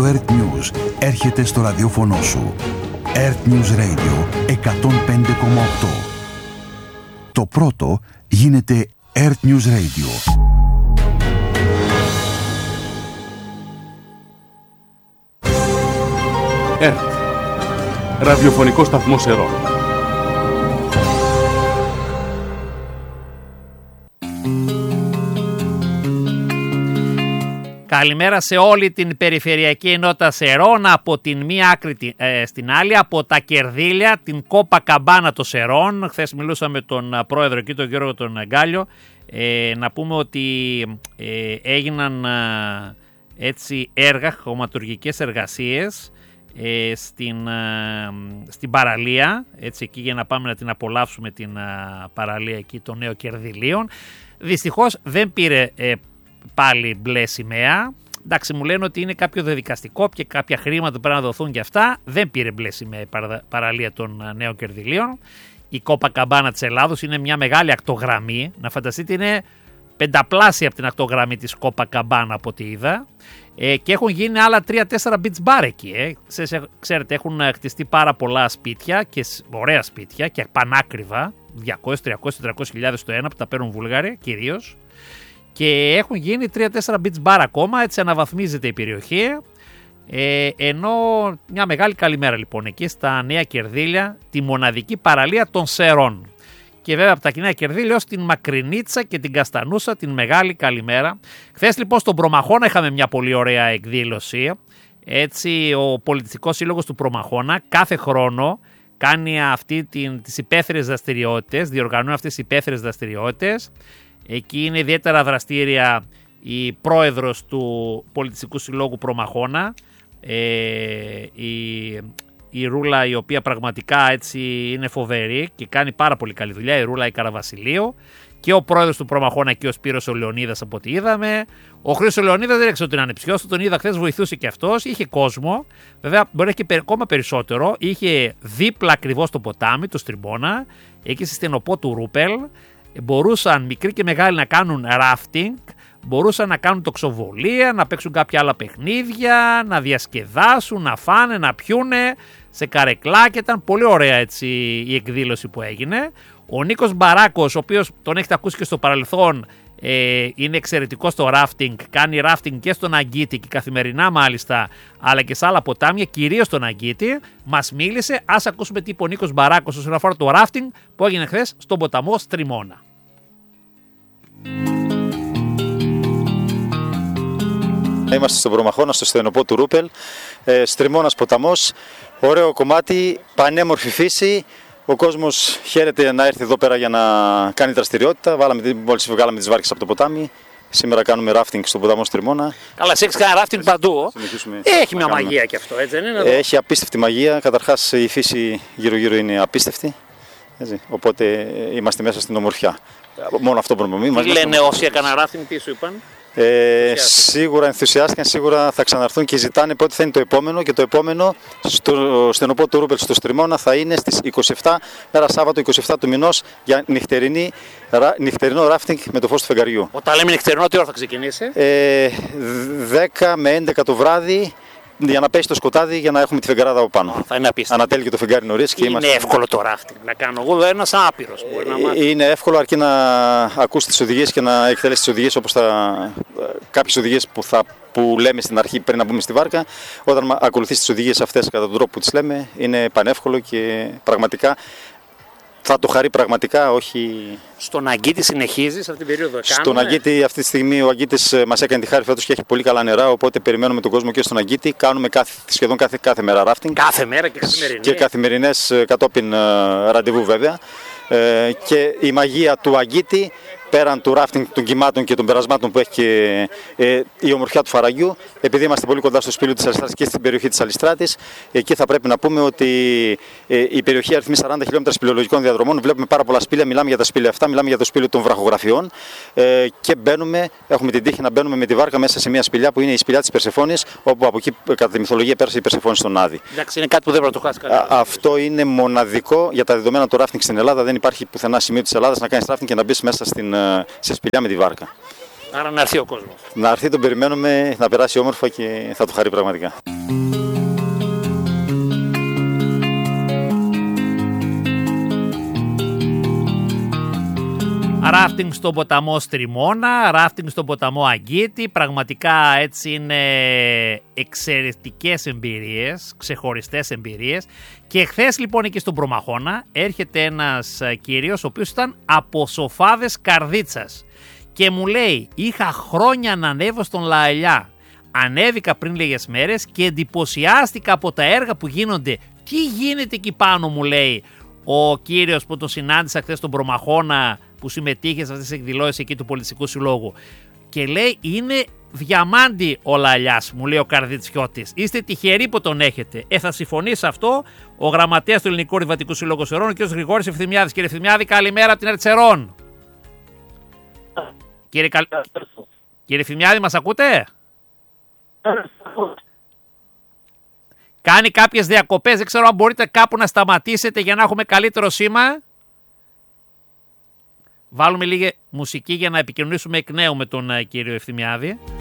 Earth News έρχεται στο ραδιόφωνο σου. Earth News Radio 105,8. Το πρώτο γίνεται Earth News Radio. Earth. Ραδιοφωνικό σταθμό Σερών. Καλημέρα σε όλη την περιφερειακή ενότητα Σερών, από την μία άκρη στην άλλη, από τα Κερδίλια, την Κόπα Καμπάνα των Σερών. Χθες μιλούσαμε με τον πρόεδρο εκεί, τον Γιώργο τον Γκάλιο. Να πούμε ότι έγιναν έτσι έργα, χωματουργικές εργασίες στην παραλία, έτσι εκεί για να πάμε να την απολαύσουμε την παραλία εκεί των νέων Κερδιλίων. Δυστυχώς δεν πήρε πάλι μπλε σημαία. Εντάξει, μου λένε ότι είναι κάποιο διαδικαστικό και κάποια χρήματα πρέπει να δοθούν και αυτά. Δεν πήρε μπλε σημαία η παραλία των νέων Κερδιλίων. Η Κόπα Καμπάνα της Ελλάδος είναι μια μεγάλη ακτογραμμή. Να φανταστείτε, είναι πενταπλάσια από την ακτογραμμή της Κόπα Καμπάνα από ό,τι είδα. Και έχουν γίνει άλλα 3-4 beach bar εκεί. Ξέρετε, έχουν χτιστεί πάρα πολλά σπίτια και ωραία σπίτια και πανάκριβα. 200, 300, 400 χιλιάδες το ένα που τα παίρνουν Βούλγαροι κυρίως. Και έχουν γίνει 3-4 beach bar ακόμα, έτσι αναβαθμίζεται η περιοχή. Ενώ μια μεγάλη καλημέρα λοιπόν εκεί στα Νέα Κερδίλια, τη μοναδική παραλία των Σερών. Και βέβαια από τα Νέα Κερδίλια ως την Μακρινίτσα και την Καστανούσα, την μεγάλη καλημέρα. Χθες λοιπόν στον Προμαχώνα είχαμε μια πολύ ωραία εκδήλωση. Έτσι ο Πολιτιστικός Σύλλογος του Προμαχώνα κάθε χρόνο κάνει τις υπαίθριες δραστηριότητες, διοργανώνει αυτές τις υπαίθριες δραστηριότητες. Εκεί είναι ιδιαίτερα δραστήρια η πρόεδρος του Πολιτιστικού Συλλόγου Προμαχώνα, η Ρούλα, η οποία πραγματικά έτσι είναι φοβερή και κάνει πάρα πολύ καλή δουλειά, η Ρούλα η Καραβασιλείου, και ο πρόεδρος του Προμαχώνα και ο Σπύρος ο Λεωνίδας από ό,τι είδαμε. Ο Χρήστος ο Λεωνίδας δεν έξω ότι είναι ανεψιός, τον είδα χθες, βοηθούσε και αυτός, είχε κόσμο, βέβαια μπορεί να έχει ακόμα περισσότερο, είχε δίπλα ακριβώς το ποτάμι, το Στριμώνα, εκεί στη στενοπό του Ρούπελ. Μπορούσαν μικροί και μεγάλοι να κάνουν rafting, μπορούσαν να κάνουν τοξοβολία, να παίξουν κάποια άλλα παιχνίδια, να διασκεδάσουν, να φάνε, να πιούνε σε καρεκλάκια. Ήταν πολύ ωραία έτσι η εκδήλωση που έγινε. Ο Νίκος Μπαράκος, ο οποίος τον έχετε ακούσει και στο παρελθόν, είναι εξαιρετικός στο rafting, κάνει rafting και στον Αγκίτη και καθημερινά μάλιστα, αλλά και σε άλλα ποτάμια, κυρίως στον Αγκίτη. Μας μίλησε, ας ακούσουμε τι είπε ο Νίκος Μπαράκος όσον αφορά το rafting που έγινε χθες στον ποταμό Στριμώνα. Είμαστε στον Προμαχώνα, στο στενοπό του Ρούπελ, Στριμώνας ποταμός, ωραίο κομμάτι, πανέμορφη φύση. Ο κόσμος χαίρεται να έρθει εδώ πέρα για να κάνει δραστηριότητα. Μόλις βγάλαμε τις βάρκες από το ποτάμι. Σήμερα κάνουμε ράφτινγκ στον ποταμό Στριμώνα. Καλά, εσύ έχεις κάνει ράφτινγκ παντού. Έχει μια μαγεία και αυτό, έτσι δεν είναι? Έχει απίστευτη μαγεία. Καταρχάς η φύση γύρω-γύρω είναι απίστευτη. Έτσι. Οπότε είμαστε μέσα στην ομορφιά. Μόνο αυτό μπορούμε να πούμε. Τι λένε όσοι έκαναν ράφτινγκ, τι σου είπαν? Σίγουρα ενθουσιάστηκαν, σίγουρα θα ξαναρθούν και ζητάνε πότε θα είναι το επόμενο. Και το επόμενο στο στενοπό του Ρούπελ στο Στριμώνα θα είναι στις 27, μέρα Σάββατο 27 του μηνός, για νυχτερινό ράφτινγκ με το φως του φεγγαριού. Όταν λέμε νυχτερινό, τι ώρα θα ξεκινήσει? 10 με 11 το βράδυ, για να πέσει το σκοτάδι, για να έχουμε τη φεγγαράδα από πάνω. Θα είναι απίστευτο. Ανατέλει και το φεγγάρι νωρίς. Είναι εύκολο το ράφτινγκ να κάνω εγώ, ένας άπειρος μπορεί να μάθει. Είναι εύκολο, αρκεί να ακούσει τις οδηγίες και να εκτελέσει τις οδηγίες, όπως κάποιες οδηγίες που λέμε στην αρχή πριν να μπούμε στη βάρκα. Όταν ακολουθείς τις οδηγίες αυτές κατά τον τρόπο που τις λέμε, είναι πανεύκολο και πραγματικά θα το χαρεί πραγματικά, όχι. Στον Αγκίτη συνεχίζεις αυτή την περίοδο? Στον Αγκίτη αυτή τη στιγμή ο Αγκίτης μας έκανε τη χάρη φέτος και έχει πολύ καλά νερά, οπότε περιμένουμε τον κόσμο και στον Αγκίτη. Κάνουμε σχεδόν κάθε μέρα ράφτινγκ. Κάθε μέρα και καθημερινές. Και καθημερινές κατόπιν ραντεβού βέβαια. Και η μαγεία του Αγκίτη, πέραν του ράφτινγκ των κυμάτων και των περασμάτων που έχει και η ομορφιά του Φαραγιού, επειδή είμαστε πολύ κοντά στο σπήλαιο της Αλιστράτης και στην περιοχή της Αλιστράτης, εκεί θα πρέπει να πούμε ότι η περιοχή αριθμεί 40 χιλιόμετρα σπηλαιολογικών διαδρομών. Βλέπουμε πάρα πολλά σπήλαια, μιλάμε για τα σπήλαια αυτά, μιλάμε για το σπήλαιο των βραχογραφιών και έχουμε την τύχη να μπαίνουμε με τη βάρκα μέσα σε μια σπηλιά που είναι η σπηλιά της Περσεφόνης, όπου από εκεί κατά τη μυθολογία πέρασε η Περσεφόνη στον Άδη. Εντάξει, είναι κάτι που δεν πρέπει να το χάσει κανένα. Αυτό είναι μοναδικό για τα δεδομένα του ράφτινγκ στην Ελλάδα. Δεν υπάρχει πουθενά σημείο της Ελλάδας να κάνεις ράφτινγκ και να μπεις μέσα σε σπηλιά με τη βάρκα. Άρα να έρθει ο κόσμος. Να έρθει, τον περιμένουμε, να περάσει όμορφα και θα το χαρεί πραγματικά. Ράφτινγκ στον ποταμό Στριμώνα, ράφτινγκ στον ποταμό Αγκίτη, πραγματικά έτσι είναι εξαιρετικές εμπειρίες, ξεχωριστές εμπειρίες. Και χθες λοιπόν εκεί στον Προμαχώνα έρχεται ένας κύριος ο οποίος ήταν από Σοφάδες Καρδίτσας και μου λέει είχα χρόνια να ανέβω στον Λαελιά, ανέβηκα πριν λίγες μέρες και εντυπωσιάστηκα από τα έργα που γίνονται. Τι γίνεται εκεί πάνω, μου λέει ο κύριος που το συνάντησα χθες στον Προμαχώνα, που συμμετείχε σε αυτές τις εκδηλώσεις εκεί του Πολιτιστικού Συλλόγου. Και λέει είναι διαμάντι ο Λαλιάς, μου λέει ο Καρδιτσιώτης. Είστε τυχεροί που τον έχετε. Θα συμφωνήσει σε αυτό ο γραμματέας του Ελληνικού Ρηβατικού Συλλόγου Σερών, ο κ. Γρηγόρης Ευθυμιάδης. Κύριε Ευθυμιάδη, καλημέρα από την Ερτσερών. Κύριε Ευθυμιάδη, μας ακούτε? Κάνει κάποιες διακοπές, δεν ξέρω αν μπορείτε κάπου να σταματήσετε για να έχουμε καλύτερο σήμα. Βάλουμε λίγη μουσική για να επικοινωνήσουμε εκ νέου με τον κύριο Ευθυμιάδη.